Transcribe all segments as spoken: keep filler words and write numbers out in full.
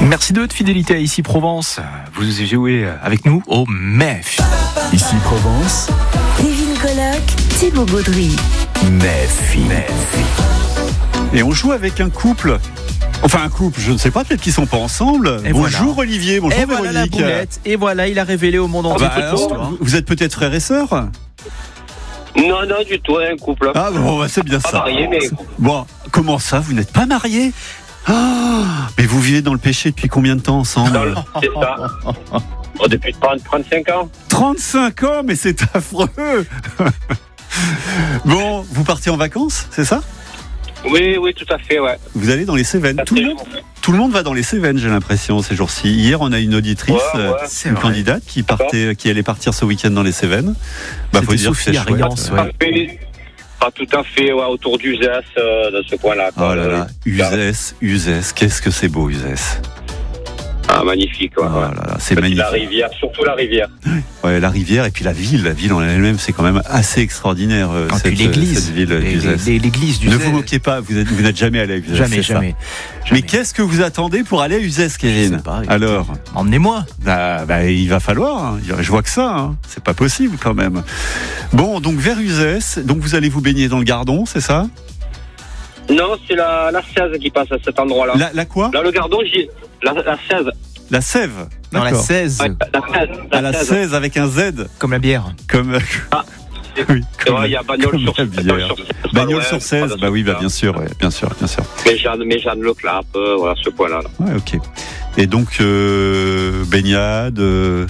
Merci de votre fidélité à Ici Provence. Vous jouez avec nous au M E F. Ici Provence. Kevin Colloc, Thibaut Gaudry. M E F. Et on joue avec un couple. Enfin, un couple, je ne sais pas, peut-être qu'ils ne sont pas ensemble. Et bonjour voilà. Olivier, bonjour Et voilà la Véronique. boulette. Et voilà, il a révélé au monde entier Bah, toute alors, l'histoire. vous êtes peut-être frères et sœurs? Non, non, du tout, un couple. Ah bon, bah, c'est bien Pas ça. marié, mais Bon, comment ça, vous n'êtes pas mariés? Ah, mais vous vivez dans le péché depuis combien de temps dans ensemble? le- c'est ça. Oh, depuis trente, trente-cinq ans. trente-cinq ans, mais c'est affreux. Bon, vous partez en vacances, c'est ça? Oui, oui, tout à fait, ouais. Vous allez dans les Cévennes. Tout le monde, tout le monde va dans les Cévennes, j'ai l'impression, ces jours-ci. Hier, on a une auditrice, Ouais, ouais. euh, C'est une vrai. candidate qui partait, qui allait partir ce week-end dans les Cévennes. Bah, faut C'était dire que c'est Sophie chouette. Ariance, Pas, ouais. fait- pas tout à fait, ouais, autour d'Uzès, euh, de ce coin-là. quoi. Oh là là, Uzès, Uzès, qu'est-ce que c'est beau, Uzès. Ah, magnifique, ouais. Oh ouais. là là, c'est Puis magnifique. La rivière, surtout la rivière. Ouais, la rivière et puis la ville, la ville en elle-même, c'est quand même assez extraordinaire. euh, Et cette, puis l'église. cette ville Les- d'Uzès. les- L'église du Ne vous moquez pas, vous êtes- vous n'êtes jamais allé à Uzès. Jamais, c'est ça. jamais. Mais jamais. qu'est-ce que vous attendez pour aller à Uzès, Je Kevin? sais pas, écoutez. Alors, Emmenez-moi. bah, bah, il va falloir. hein. Je vois que ça. hein. C'est pas possible quand même. Bon, donc vers Uzès. Donc vous allez vous baigner dans le Gardon, c'est ça? Non, c'est la, la seize qui passe à cet endroit-là. La, la quoi? Là, le Gardon, j'y... La, la seize. La Sève. Dans la D'accord. seize, Ouais, la seize. À la seize avec un Z, comme la bière. comme. Ah. oui, C'est comme, vrai, il y a Bagnols comme sur la Bagnols bière. sur Seize. Bagnols Ouais, sur seize, pas de bah oui, bah souci, bien sûr, ouais, bien sûr, bien sûr. Mais Jeanne, mais Jeanne Le Clap, euh, voilà, ce coin-là. là. Ouais, ok. Et donc euh, baignade, euh,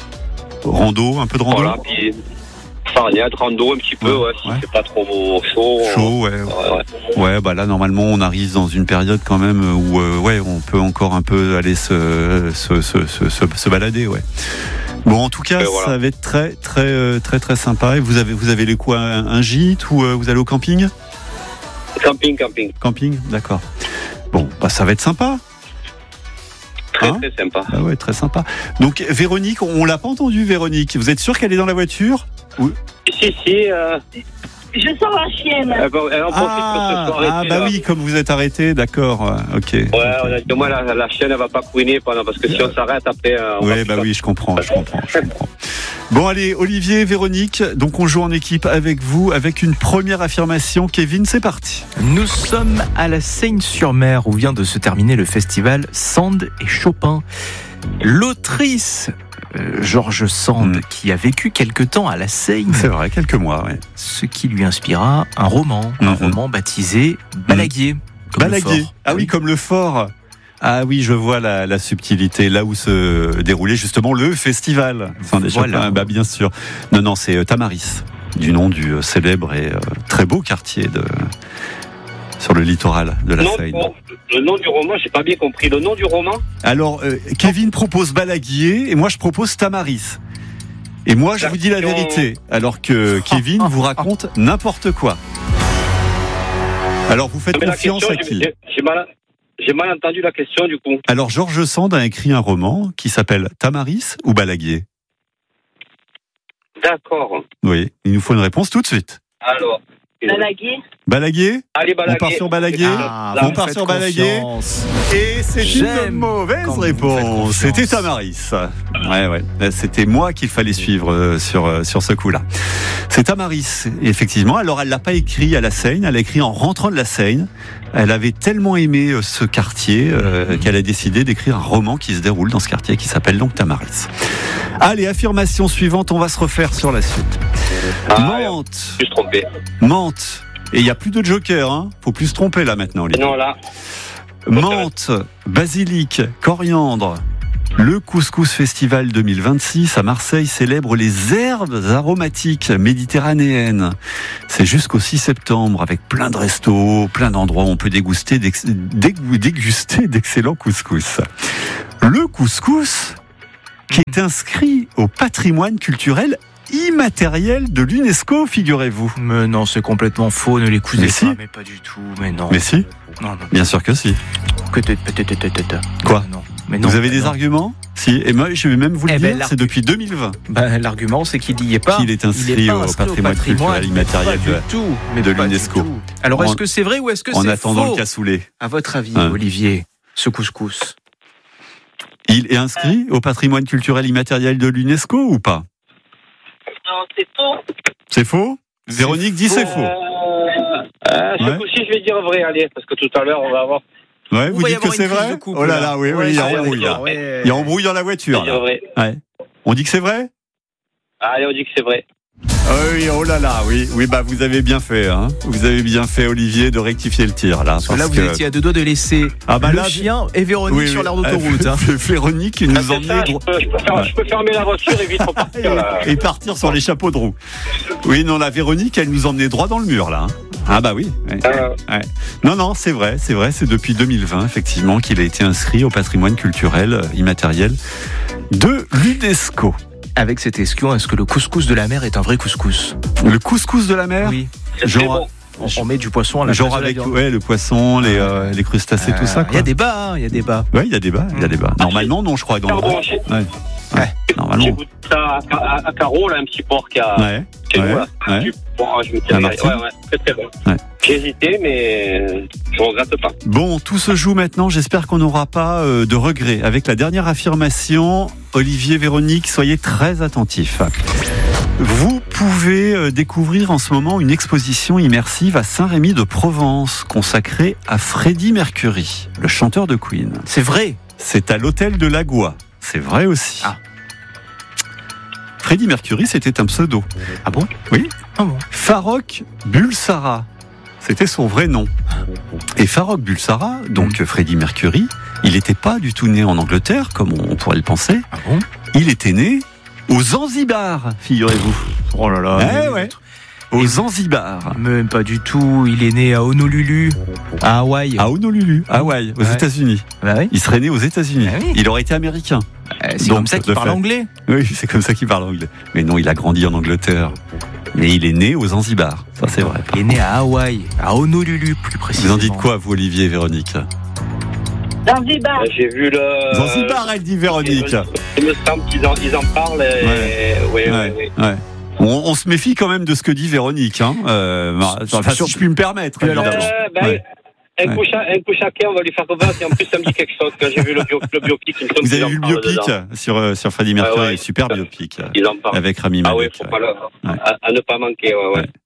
rando, un peu de rando. Voilà, puis farniade, rando un petit peu, Ouais, ouais, si ouais. c'est pas trop chaud. Chaud, ouais. Ouais, ouais. Ouais, bah là normalement on arrive dans une période quand même où euh, ouais, on peut encore un peu aller se se se se, se, se balader, ouais. Bon, en tout cas, Et voilà. ça va être très très euh, très très sympa. Et vous avez vous avez les quoi, un, un gîte ou euh, vous allez au camping? Camping, camping. Camping, d'accord. Bon, bah ça va être sympa. Très, Hein très sympa. Ah ouais, très sympa. Donc Véronique, on l'a pas entendu, Véronique. Vous êtes sûr qu'elle est dans la voiture? Si, si, euh, Je sors la chienne. elle, va- elle en profite Ah, pour se soirée. ah bah oui, comme vous êtes arrêté, d'accord. ouais, Ok. Ouais, on a dit, au moins la, la chienne, elle va pas couiner pendant, parce que si on s'arrête après, euh, on Oui, va bah plus oui, je comprends, je comprends, je comprends. Bon, allez, Olivier, Véronique, donc on joue en équipe avec vous, avec une première affirmation. Kevin, c'est parti. Nous sommes à la Seyne-sur-Mer où vient de se terminer le festival Sand et Chopin. L'autrice euh, George Sand, Mm. qui a vécu quelque temps à la Seine, C'est vrai, quelques mois, ouais. ce qui lui inspira un roman, un Mhm. roman baptisé Balaguier. comme le Balaguer. fort. Ah oui, comme le fort. Ah oui, je vois la, la subtilité, là où se déroulait justement le festival. Sand et Voilà. Chopin, bah bien sûr. Non, non, c'est euh, Tamaris, du nom du euh, célèbre et euh, très beau quartier de sur le littoral de la Non, Seine. bon, le nom du roman, j'ai pas bien compris. Le nom du roman Alors, euh, Kevin propose Balaguier et moi je propose Tamaris. Et moi je vous dis la vérité, alors que Kevin vous raconte n'importe quoi. Alors vous faites Mais la confiance question, à j'ai- qui? j'ai- J'ai mal, j'ai mal entendu la question, du coup. Alors George Sand a écrit un roman qui s'appelle Tamaris ou Balaguer? D'accord. Oui, il nous faut une réponse tout de suite. Alors. Balaguer. Balaguer? Allez, Balaguer. On part sur Balaguer? Ah, On vous part faites sur Balaguer. confiance. Et c'est une J'aime mauvaise quand vous me faites réponse. confiance. C'était Tamaris. Ouais, ouais. Là, c'était moi qu'il fallait suivre euh, sur, euh, sur ce coup-là. C'est Tamaris, effectivement. Alors, elle l'a pas écrit à la Seine. Elle l'a écrit en rentrant de la Seine. Elle avait tellement aimé euh, ce quartier euh, qu'elle a décidé d'écrire un roman qui se déroule dans ce quartier qui s'appelle donc Tamaris. Allez, affirmation suivante. On va se refaire sur la suite. Ah, Mente. Je me suis trompé. Mente. Et il n'y a plus de joker, hein. Faut plus se tromper là maintenant, les Non, là. Menthe, basilic, coriandre. Le Couscous Festival deux mille vingt-six à Marseille célèbre les herbes aromatiques méditerranéennes. C'est jusqu'au six septembre avec plein de restos, plein d'endroits où on peut déguster, d'ex- dég- déguster d'excellents couscous. Le couscous qui est inscrit au patrimoine culturel immatériel de l'UNESCO, figurez-vous. Mais non, c'est complètement faux, ne l'écoutez Mais pas. si. Mais pas du tout, mais non. Mais si, Non, non. bien sûr que si. Que te- te- te- te- te- te- te. Quoi Non, mais non. Vous avez mais des non. arguments? Si, et moi je vais même vous le Eh ben, dire, c'est depuis deux mille vingt. Ben, l'argument, c'est qu'il n'y est pas. Qu'il est inscrit Il est pas au inscrit patrimoine culturel immatériel pas de- du tout, mais de pas du l'UNESCO. tout. Alors, En- est-ce que c'est vrai ou est-ce que En c'est attendant faux le cassoulet. À votre avis, Hein. Olivier, ce couscous? Il est inscrit au patrimoine culturel immatériel de l'UNESCO ou pas? Non, c'est faux. C'est faux? Véronique dit c'est faux. Euh, euh, ce Ouais. coup-ci, je vais dire vrai, allez, parce que tout à l'heure, on va avoir. Ouais, vous va y dites que avoir c'est une prise vrai? de couple, Oh là là, oui, oui, Ouais, il y a c'est embrouille. vrai, là. ouais. Il y a embrouille dans la Je vais voiture. dire Là. vrai. Ouais. On dit que c'est vrai? Allez, on dit que c'est vrai. Ah oui, oh là là, oui, oui, bah vous avez bien fait, hein. Vous avez bien fait, Olivier, de rectifier le tir là. Parce que là, vous étiez à deux doigts de laisser Ah bah le là, chien et Véronique Oui, sur oui. l'air d'autoroute. hein. Véronique Ah, nous c'est emmenait ça, je, droit. peux, je, peux faire- je peux fermer la voiture et vite repartir. Là. Et partir sur les chapeaux de roue. Oui, non, la Véronique, elle nous emmenait droit dans le mur là. hein. Ah bah oui. ouais. Euh, Ouais. Non, non, c'est vrai, c'est vrai, c'est depuis deux mille vingt effectivement qu'il a été inscrit au patrimoine culturel euh, immatériel de l'UNESCO. Avec cette question, est-ce que le couscous de la mer est un vrai couscous? Le couscous de la mer, Oui. c'est Genre, très bon. On, on met du poisson à la genre place de la avec viande. ouais, le poisson, les, euh, les crustacés, tout ça. Il y Quoi. a débat, hein, il y a débat. Ouais, il y a débat, il y a débat. Normalement, non, je crois. Dans Ah, le... bon, j'ai- Ouais. Ouais, J'ai normalement. goûté ça à, à, à Caro, là, un petit porc qui a. Ouais. chez nous, Ouais. là. Ouais. Bon, je me Un tiens Martin. ouais, ouais, très très bon. Ouais. J'ai hésité, mais je regrette pas. Bon, tout se joue maintenant. J'espère qu'on n'aura pas euh, de regrets. Avec la dernière affirmation, Olivier, Véronique, soyez très attentifs. Vous pouvez euh, découvrir en ce moment une exposition immersive à Saint-Rémy de Provence consacrée à Freddie Mercury, le chanteur de Queen. C'est vrai. C'est à l'hôtel de Lagoua. C'est vrai aussi. Ah. Freddie Mercury, c'était un pseudo. Ah bon? Oui. Ah bon? Farrokh Bulsara, c'était son vrai nom. Et Farrokh Bulsara, donc Freddie Mercury, il n'était pas du tout né en Angleterre, comme on pourrait le penser. Ah bon? Il était né au Zanzibar, figurez-vous. Oh là là. Eh mais- ouais. Au Zanzibar. Même pas du tout. Il est né à Honolulu, à Hawaï. À Honolulu, Hawaï, aux Ouais. États-Unis. Bah oui. Il serait né aux États-Unis. Ah oui. Il aurait été américain. Euh, C'est Donc, comme ça qu'il de parle fait. anglais. Oui, c'est comme ça qu'il parle anglais. Mais non, il a grandi en Angleterre. Mais il est né au Zanzibar. Ça, c'est vrai. Il est né à Hawaï, à Honolulu plus Vous précisément. en dites quoi, vous, Olivier et Véronique? Zanzibar. Euh, J'ai vu le. Zanzibar, elle dit Véronique. Il me semble qu'ils en, ils en parlent. Et... Ouais. Oui, oui, Ouais, oui. ouais. On, on se méfie quand même de ce que dit Véronique. Hein. Euh, enfin, si je puis me permettre, Puis alors, évidemment. Euh, ben, Ouais. un, Ouais. coup cha- un coup chacun, on va lui faire confiance. Et en plus, ça me dit quelque chose. Quand j'ai vu le, bio, le biopic, il me semble Vous qu'ils avez en vu le parlent biopic dedans. sur, euh, sur Freddie Mercury, Ouais, ouais. super biopic, euh, Ils en parlent. avec Rami Ah oui, Malek. faut pas le, Ouais. à, à ne pas manquer. Ouais, ouais. Ouais.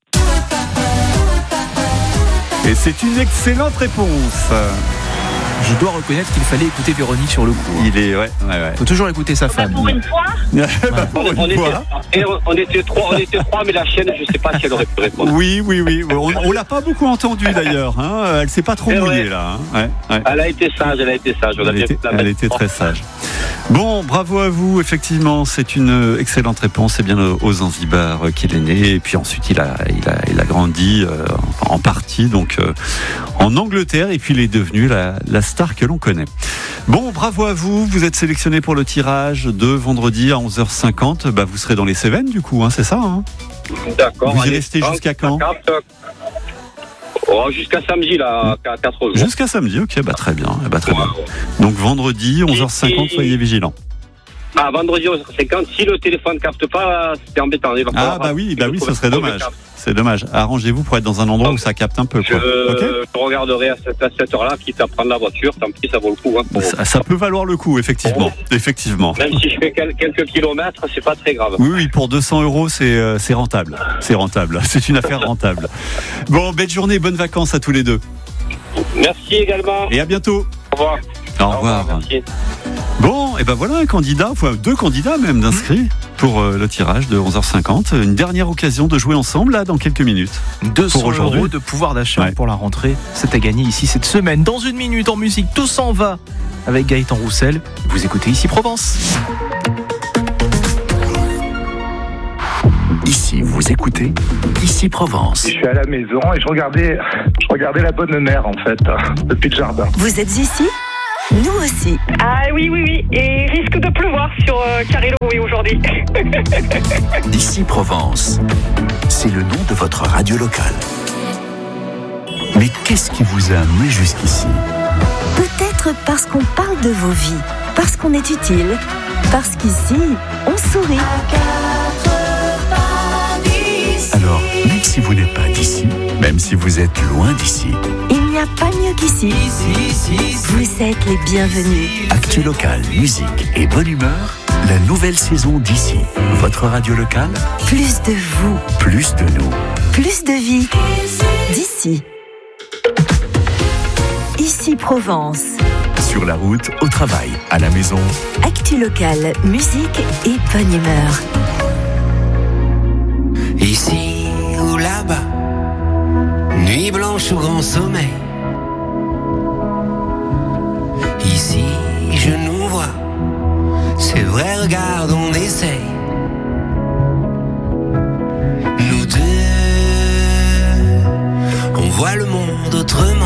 Et c'est une excellente réponse. Je dois reconnaître qu'il fallait écouter Véronique sur le coup. Il est, ouais, ouais, ouais. Faut toujours écouter sa femme. Pour une fois. Bah, pour On, une on était, fois. et on, on était trois, on était trois, mais la chienne, je sais pas si elle aurait pu répondre. Oui, oui, oui. On, on l'a pas beaucoup entendu d'ailleurs. Hein. Elle s'est pas trop Eh mouillée ouais. là. Hein. Ouais, ouais. Elle a été sage, elle a été sage. On a Elle bien était, pu la elle mettre. était très sage. Bon, bravo à vous. Effectivement, c'est une excellente réponse. C'est bien au Zanzibar qu'il est né. Et puis ensuite, il a, il a, il a grandi euh, en partie donc euh, en Angleterre. Et puis, il est devenu la, la star que l'on connaît. Bon, bravo à vous. Vous êtes sélectionné pour le tirage de vendredi à onze heures cinquante. Bah, vous serez dans les Cévennes, du coup. Hein, c'est ça hein. D'accord. Vous y allez, restez trente, jusqu'à quand? quarante. Oh, jusqu'à samedi, là, à quatre jours. Jusqu'à samedi. Ok, bah très bien. Eh bah, très bien. Donc vendredi, onze heures cinquante, soyez vigilants. Ah, vendredi onze heures cinquante, si le téléphone capte pas, c'est embêtant. Il va Ah falloir- bah oui, bah oui, il faut ce serait trouver dommage. le cap. C'est dommage. Arrangez-vous pour être dans un endroit où ça capte un peu. Je, Quoi. Ok. je regarderai à cette, à cette heure-là, quitte à prendre la voiture, tant pis, ça vaut le coup. Hein, pour- ça, ça peut valoir le coup, effectivement. Effectivement. Même si je fais quel- quelques kilomètres, c'est pas très grave. Oui, oui, pour deux cents euros, c'est euh, c'est rentable. C'est rentable. C'est une affaire rentable. Bon, belle journée, bonnes vacances à tous les deux. Merci également. Et à bientôt. Au revoir. Au revoir. Merci. Bon, et ben voilà un candidat, enfin deux candidats même d'inscrits pour euh, le tirage de onze heures cinquante. Une dernière occasion de jouer ensemble là dans quelques minutes. deux cents Pour aujourd'hui. euros de pouvoir d'achat Ouais. pour la rentrée. C'est à gagner ici cette semaine. Dans une minute en musique, tout s'en va avec Gaëtan Roussel. Vous écoutez ici Provence. Ici, vous écoutez Ici Provence. Je suis à la maison et je regardais, je regardais la bonne mère en fait, depuis le jardin. Vous êtes ici? Nous aussi. Ah oui, oui, oui. Et risque de pleuvoir sur euh, Carré oui, aujourd'hui. Ici Provence. C'est le nom de votre radio locale. Mais qu'est-ce qui vous a amené jusqu'ici? Peut-être parce qu'on parle de vos vies, parce qu'on est utile, parce qu'ici, on sourit. Alors, même si vous n'êtes pas d'ici, même si vous êtes loin d'ici, Il n'y n'y a pas mieux qu'ici. Vous êtes les bienvenus. Actu local, musique et bonne humeur, la nouvelle saison d'ici. Votre radio locale, Plus de vous, plus de nous. plus de vie. D'ici. Ici Provence. Sur la route, au travail, à la maison. Actu locale, musique et bonne humeur. Ici ou là-bas, nuit blanche ou grand sommeil. Ici, je nous vois, c'est vrai, regarde, on essaye. Nous deux, on voit le monde autrement.